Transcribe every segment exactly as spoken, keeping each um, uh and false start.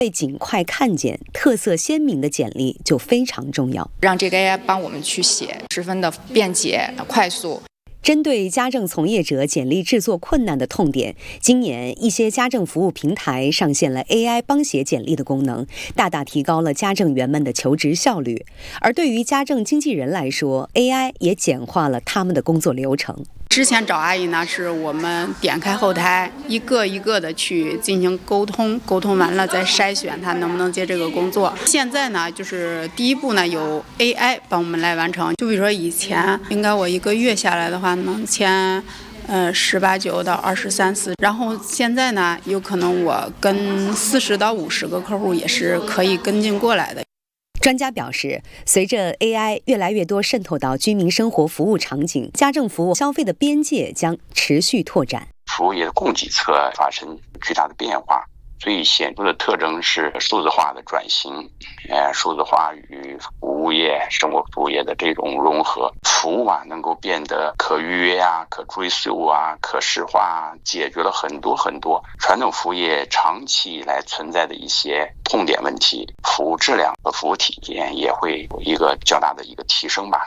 被尽快看见特色鲜明的简历就非常重要， 让这个 A I 帮我们去写，十分的便捷快速。 针对家政从业者简历制作困难的痛点，今年一些家政服务平台上线了 A I 帮写简历的功能，大大提高了家政员们的求职效率。而对于家政经纪人来说 ，A I 也简化了他们的工作流程。 之前找阿姨呢，是我们点开后台，一个一个的去进行沟通，沟通完了再筛选她能不能接这个工作。现在呢，就是第一步呢，由 A I 帮我们来完成。就比如说以前，应该我一个月下来的话，能签呃十八九到二十三四，然后现在呢，有可能我跟四十到五十个客户也是可以跟进过来的。 专家表示，随着 A I 越来越多渗透到居民生活服务场景，家政服务消费的边界将持续拓展。 服务业的供给侧发生巨大的变化，最显著的特征是数字化的转型，呃，数字化与服务业、生活服务业的这种融合，服务啊能够变得可预约啊、可追溯啊、可视化啊，解决了很多很多传统服务业长期以来存在的一些痛点问题，服务质量和服务体验也会有一个较大的一个提升吧。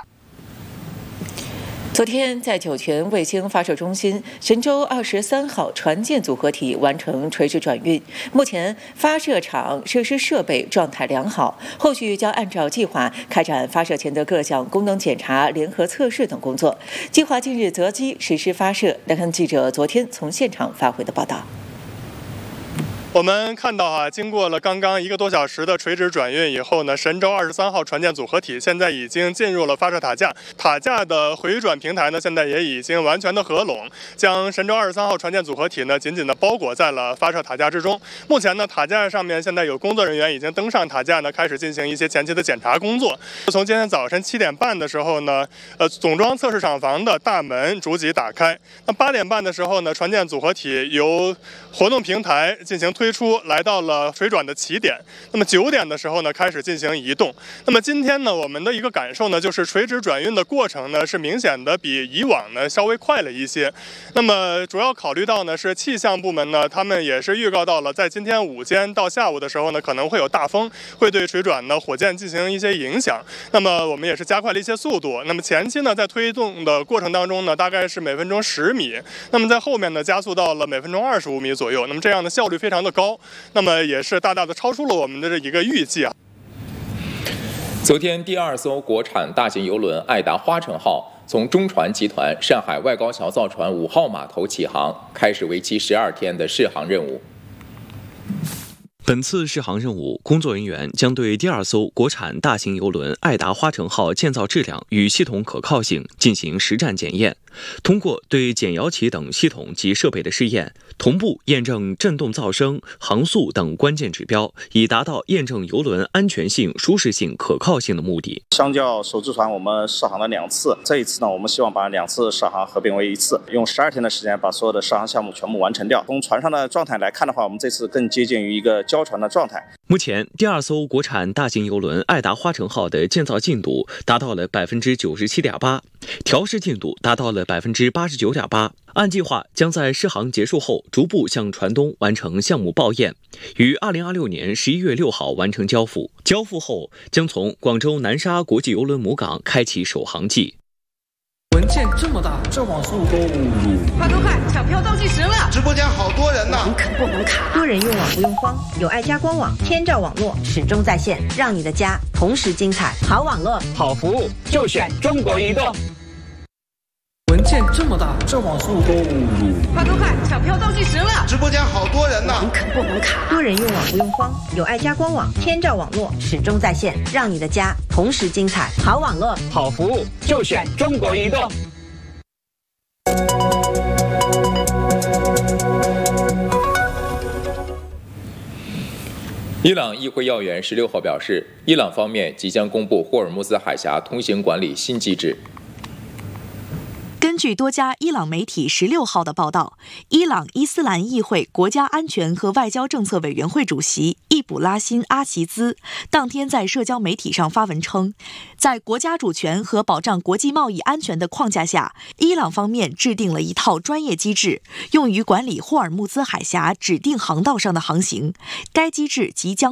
昨天，在酒泉卫星发射中心神舟二十三号船舰组合体完成垂直转运，目前发射场设施设备状态良好，后续将按照计划开展发射前的各项功能检查、联合测试等工作。计划近日择机实施发射。来看记者昨天从现场发回的报道。 我们看到啊，经过了刚刚一个多小时的垂直转运以后呢，神舟二十三号船舰组合体现在已经进入了发射塔架，塔架的回转平台呢，现在也已经完全的合拢，将神舟二十三号船舰组合体呢紧紧的包裹在了发射塔架之中。目前呢，塔架上面现在有工作人员已经登上塔架呢，开始进行一些前期的检查工作。从今天早晨七点半的时候呢，呃，总装测试厂房的大门逐级打开。那八点半的时候呢，船舰组合体由活动平台进行推。推出来到了水转的起点，那么九点的时候呢开始进行移动。那么今天呢，我们的一个感受呢，就是垂直转运的过程呢是明显的比以往呢稍微快了一些。那么主要考虑到呢是气象部门呢，他们也是预告到了，在今天午间到下午的时候呢，可能会有大风，会对水转呢火箭进行一些影响。那么我们也是加快了一些速度。那么前期呢，在推动的过程当中呢，大概是每分钟十米，那么在后面呢加速到了每分钟二十五米左右。那么这样的效率非常的高，那么也是大大的超出了我们的这一个预计啊。 昨天，第二艘国产大型邮轮爱达花城号从中船集团上海外高桥造船五号码头起航，开始为期十二天的试航任务。 本次试航任务，工作人员将对第二艘国产大型邮轮爱达花城号建造质量与系统可靠性进行实战检验。通过对减摇起等系统及设备的试验，同步验证振动噪声、航速等关键指标，以达到验证邮轮安全性、舒适性、可靠性的目的。 相较首次船，我们试航了两次，这一次呢，我们希望把两次试航合并为一次，用十二天的时间把所有的试航项目全部完成掉。从船上的状态来看的话，我们这次更接近于一个交船的状态。 目前，第二艘国产大型邮轮爱达花城号的建造进度达到了百分之九十七点八，调试进度达到了百分之八十九点八。按计划，将在试航结束后逐步向船东完成项目报验，于二零二六年十一月六号完成交付。交付后，将从广州南沙国际邮轮母港开启首航季。 文件这么大，这网速都快快快，抢票倒计时了！ 直播间好多人呢， 网可不能卡。 多人用网不用慌，有爱家官网，天照网络始终在线，让你的家同时精彩。好网络， 好服务，就选中国移动。 文件这么大，这网速都快快快，抢票倒计时了！ 直播间好多人呢， 网可不能卡。 多人用网不用慌，有爱家官网，天照网络始终在线，让你的家同时精彩。好网络， 好服务，就选中国移动。 伊朗议会要员十六号表示，伊朗方面即将公布霍尔木兹海峡通行管理新机制。 根据多家伊朗媒体十六号的报道，伊朗伊斯兰议会国家安全和外交政策委员会主席易卜拉欣·阿齐兹当天在社交媒体上发文称，在国家主权和保障国际贸易安全的框架下，伊朗方面制定了一套专业机制，用于管理霍尔木兹海峡指定航道上的航行。该机制即将